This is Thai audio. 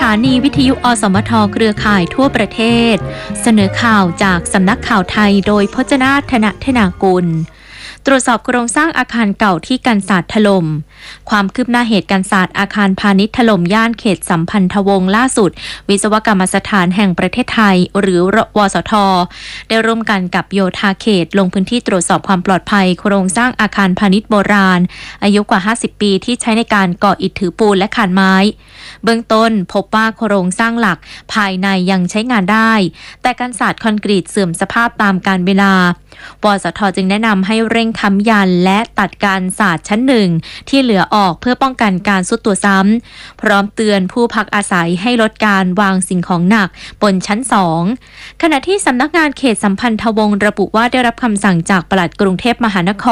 านีวิทยุอสมทเครือข่ายทั่วประเทศเสนอข่าวจากสำนักข่าวไทยโดยพจนาถ ธนธนากุลตรวจสอบโครงสร้างอาคารเก่าที่กันศาสตร์ถล่มความคืบหน้าเหตุการศาสตร์อาคารพาณิชย์ถล่มย่านเขตสัมพันธวงศ์ล่าสุดวิศวกรรมสถานแห่งประเทศไทยหรือวสทได้ร่วมกันกับโยธาเขตลงพื้นที่ตรวจสอบความปลอดภัยโครงสร้างอาคารพาณิชย์โบราณอายุกว่า50ปีที่ใช้ในการก่ออิฐถือปูนและคานไม้เบื้องต้นพบว่าโครงสร้างหลักภายในยังใช้งานได้แต่กันศาสตร์คอนกรีตเสื่อมสภาพตามกาลเวลาวสทจึงแนะนำให้เร่งค้ำยันและตัดการศาสตร์ชั้นหนึ่งที่เหลือออกเพื่อป้องกันการทรุดตัวซ้ำพร้อมเตือนผู้พักอาศัยให้ลดการวางสิ่งของหนักบนชั้น2ขณะที่สำนักงานเขตสัมพันธวงศ์ระบุว่าได้รับคำสั่งจากปลัดกรุงเทพมหานค